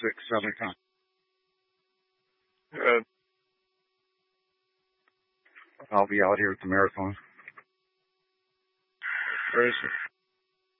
Southern Time. Good. I'll be out here at the marathon. Where is it?